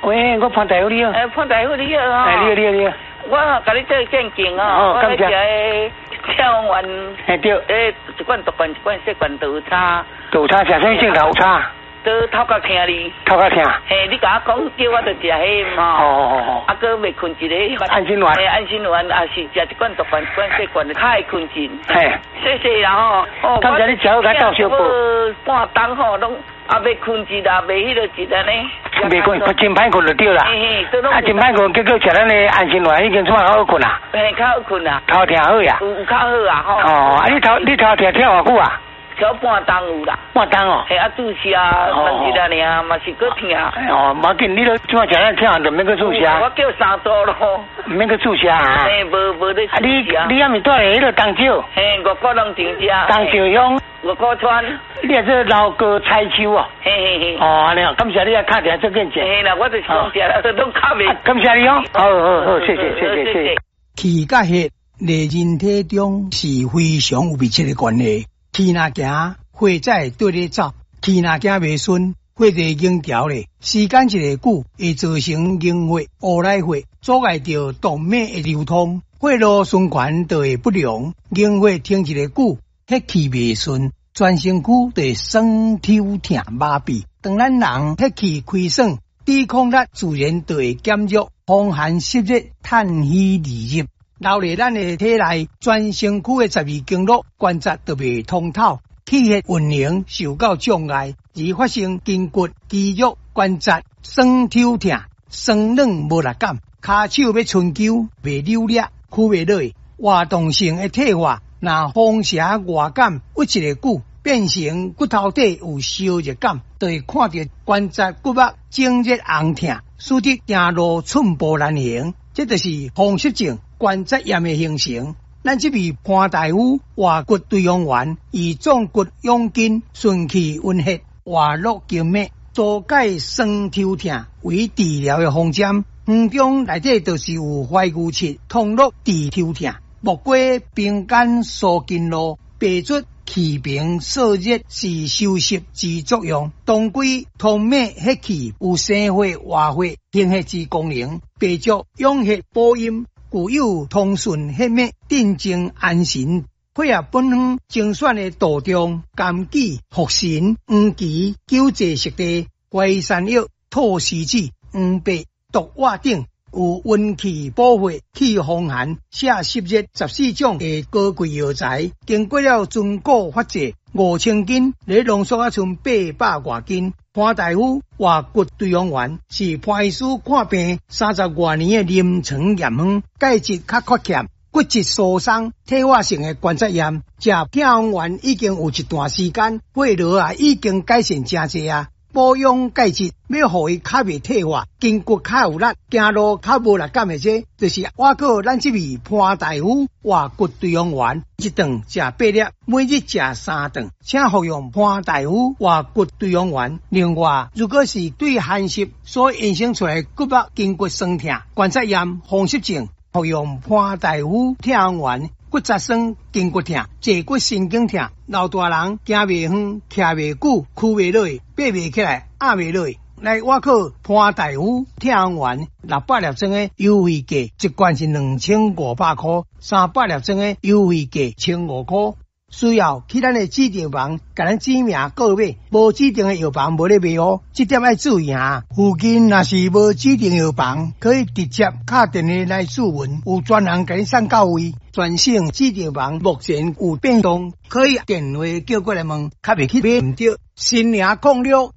喂，我潘大夫你好。 潘大夫你好哈。 你好。 我甲你做鉴定哦。 感谢。 跳完。 对。 一罐大罐一罐小罐豆叉。 豆叉食啥镜头叉？ 都头壳疼你。 头壳疼。 嘿，你甲我讲叫我着食迄嘛。 哦。 啊，搁未困一个。 安心丸。 安心丸也是食一罐大罐一罐小罐的，较会困进。 嘿。 谢谢啦吼。 哦。感谢你吃好，甲到小宝。 半冬吼拢。啊，未困一啦，未迄个一啦呢。 未困，真歹困就对啦。真歹困，结果食咱的安心丸已经怎啊好困啦？ 嘿，较好困啦。 头疼好呀。 有较好啊吼。 哦，啊你头疼跳偌久啊？ 跳半冬有啦。 半冬哦。 嘿，啊注射3日啦尔，嘛是搁疼。 哦，冇紧，你都怎啊食咱跳就免搁注射。 我叫3周咯。 免搁注射啊？ 嘿，无咧注射。 你还没带迄个冬椒？ 嘿，5个拢停食。 冬椒香。 5个川。 你也是老哥菜秋哦。 嘿嘿嘿。 哦，安尼哦，感谢你啊，敲电话做见证。 嘿啦，我就是讲食啦，都敲袂。 感谢你哦。好，谢谢。 气甲血在人体中是非常有密切的关系。气若行，血在对咧走；气若行袂顺，血在凝调咧。时间一个久，会造成凝血、乌来血，阻碍着动脉的流通，血路循环就会不良。凝血停一个久，血气袂顺，全身躯就会酸抽疼麻痹。当咱人血气亏损，抵抗力自然就会减弱，风寒湿热，叹气而入。留咧咱的体内，全身躯的12经络关节都袂通透，气血运行受到障碍，而发生筋骨、肌肉、关节酸抽疼、酸软无力感，骹手要伸揪袂溜力，屈袂落。活动性的退化，若风邪外感屈一个久，变成骨头底有烧热感，就会看到关节骨膜整热红疼，使得行路寸步难行，这就是风湿症。关节炎的形成，咱这位潘大夫活骨对阳丸，以壮骨养筋、顺气温血、活络经脉、多解酸抽疼为治疗的方针。方中内底就是有怀牛膝、通络治抽疼、木瓜冰干疏筋络、白术气平摄热是收湿之作用。当归通脉血气有生血活血行血之功能，白术养血补阴。具有通顺血脉、镇静安神、配合本方精选的杜仲、枸杞、茯神、黄芪、九节实地、淮山药、透丝子、黄白、毒蛙等，有温气补血、去风寒、下湿热14种的高贵药材，经过了遵古发制5000斤，咧浓缩啊剩800多斤。潘大夫活骨对阳丸是潘医师看病30多年的临床验方，钙质较缺欠，骨质疏松、退化性的关节炎，食片阳丸已经有一段时间，血流啊已经改善真济啊。补养钙质，要互伊较袂退化，筋骨较有力，行路较无力感的这，就是我靠咱这位潘大夫活骨对阳丸，一顿食8粒，每日食3顿，请服用潘大夫活骨对阳丸。另外，如果是对寒湿所衍生出来骨膜筋骨酸痛、关节炎、风湿症，服用潘大夫痛阳丸。骨质酸、筋骨痛、坐骨神经痛，老大人行袂远、徛袂久、屈袂落、爬袂起来、压袂落。来，我靠潘大夫痛阳丸600粒装的优惠价，一罐是2500块，300粒装的优惠价1500块。需要去咱的指定房，甲咱指名购买，无指定的药房无咧卖哦，这点要注意哈。附近若是无指定药房，可以直接打电话来咨询，有专人甲你送到位。全省指定房目前有变动，可以电话叫过来问，较袂去买唔对。新营06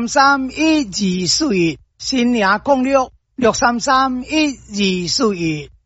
633 1241，新营06 633 1241。